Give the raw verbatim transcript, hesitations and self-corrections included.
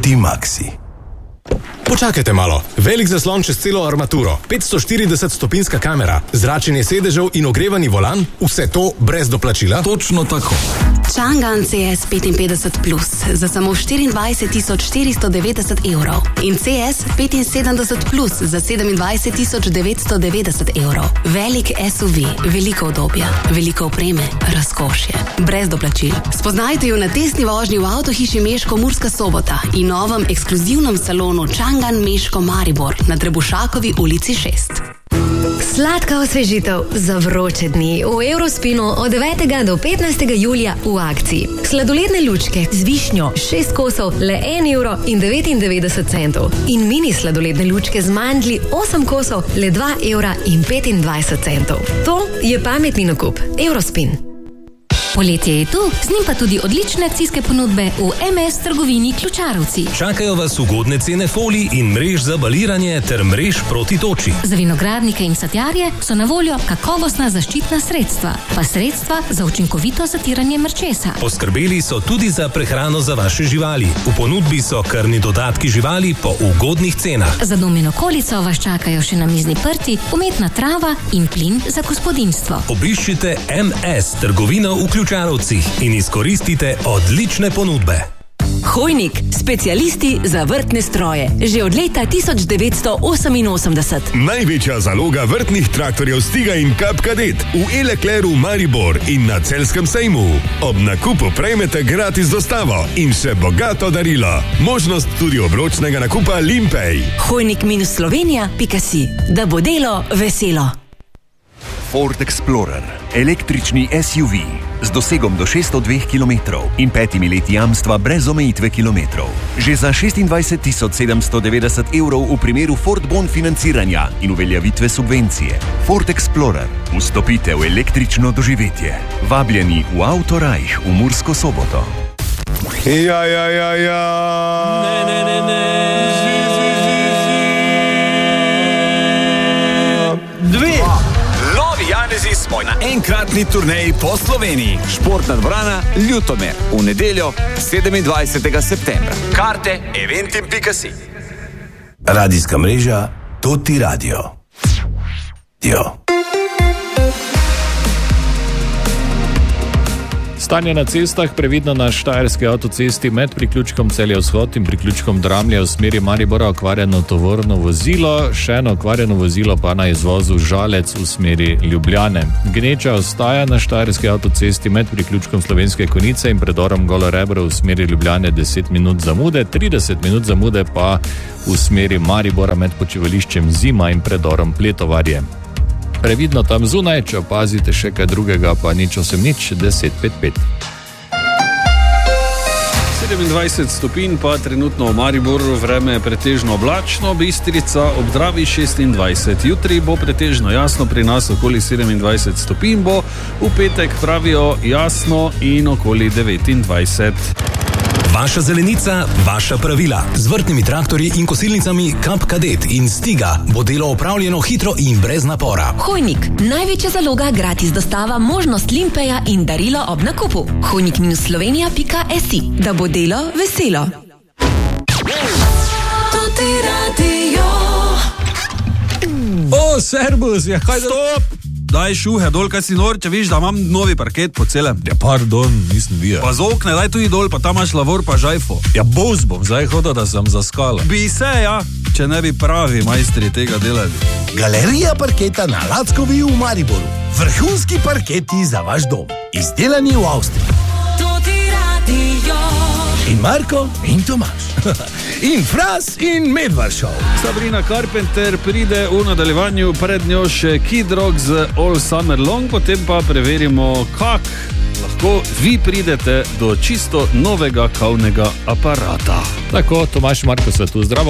Optimaxi. Počakajte malo. Velik zaslon čez celo armaturo, petsto štirideset stopinjska kamera, zračenje sedežev in ogrevani volan, vse to brez doplačila? Točno tako. Chang'an C S petinpetdeset plus za samo štiriindvajset tisoč štiristo devetdeset evrov in C S petinsedemdeset plus za sedemindvajset tisoč devetsto devetdeset evrov. Velik S U V, veliko udobja, veliko opreme, razkošje, brez doplačil. Spoznajte jo na testni vožnji v avtohiši Meško Murska Sobota in novem ekskluzivnem salonu Chang'an Meško Maribor na Trebušakovi ulici šest. Sladka osvežitev za vroče dni v Eurospinu od devetega do petnajstega julija v akciji. Sladoledne lučke z višnjo šest kosov le en evro in devetindevetdeset centov in mini sladoledne lučke z mandlji osem kosov le dva evra in petindvajset centov. To je pametni nakup. Eurospin. Poletje je tu, z njim pa tudi odlične akcijske ponudbe v M S trgovini Ključarovci. Čakajo vas ugodne cene folij in mrež za baliranje ter mrež proti toči. Za vinogradnike in sadjarje so na voljo kakovostna zaščitna sredstva, pa sredstva za učinkovito zatiranje mrčesa. Poskrbeli so tudi za prehrano za vaše živali. V ponudbi so krmni dodatki živali po ugodnih cenah. Za dom in okolico vas čakajo še namizni prti, umetna trava in plin za gospodinjstvo. Obiščite M S trgovino v Ključarovcih in izkoristite odlične ponudbe. Hojnik, specialisti za vrtne stroje. Že od leta tisoč devetsto oseminosemdeset. Največja zaloga vrtnih traktorjev Stiga in Cup Cadet v E-Leclercu Maribor in na Celjskem sejmu. Ob nakupu prejmete gratis dostavo in še bogato darilo. Možnost tudi obročnega nakupa Limpej. Hojnik minus Slovenija pika si. Da bo delo veselo. Ford Explorer, električni S U V z dosegom do šeststo dve kilometrov in petimi leti jamstva brez omejitve kilometrov. Že za šestindvajset tisoč sedemsto devetdeset evrov v primeru Ford Bon financiranja in uveljavitve subvencije. Ford Explorer. Vstopite v električno doživetje. Vabljeni v Autorajh v Mursko Soboto. Ja, ja, ja, ja. Ne, ne, ne, ne. Dve. Janezi smo na enkratni turneji po Sloveniji. Športna dvorana Ljutomer v nedeljo sedemindvajsetega septembra. Karte eventim pika si. Radijska mreža Toti Radio. Jo. Stanje na cestah, previdno na štajerski avtocesti med priključkom Celje-Vzhod in priključkom Dramlje v smeri Maribora okvarjeno tovorno vozilo, še eno okvarjeno vozilo pa na izvozu Žalec v smeri Ljubljane. Gneča ostaja na štajerski avtocesti med priključkom Slovenske Konjice in predorom Golo Rebro v smeri Ljubljane deset minut zamude, trideset minut zamude pa v smeri Maribora med počivališčem Zima in predorom Pletovarje. Previdno tam zunaj, če opazite še kaj drugega, pa nič osem nič, deset pet pet. sedemindvajset stopinj pa trenutno v Mariboru, vreme je pretežno oblačno, Bistrica ob Dravi šestindvajset. Jutri bo pretežno jasno, pri nas okoli sedemindvajset stopinj bo, v petek pravijo jasno in okoli devetindvajset. Vaša zelenica, vaša pravila. Z vrtnimi traktorji in kosilnicami Cup Cadet in Stiga bo delo opravljeno hitro in brez napora. Hojnik, največja zaloga, gratis dostava, možnost Limpeja in darilo ob nakupu. hojnik minus slovenija pika si. Da bo delo veselo. Toti Radio. O, servus, ja, kaj da... Stop! Daj šuhe dol, kaj si nor, če viš, da imam novi parket po celem. Ja, pardon, nisem videl. Pa z okne, daj tudi dol, pa tam imaš lavor pa žajfo. Ja, boz bom zdaj hodil, da sem zaskala. Bi se, ja, če ne bi pravi majstri tega delali. Galerija parketa na Lackovi v Mariboru. Vrhunski parketi za vaš dom. Izdelani v Avstriji. Toti Radio. In Marko in Tomaš. In Fras in Medvaršov. Sabrina Carpenter pride v nadaljevanju, pred njo še Kid Rock z All Summer Long, potem pa preverimo, kak lahko vi pridete do čisto novega kavnega aparata. Tako, Tomaš, Marko, sva tu, zdravo.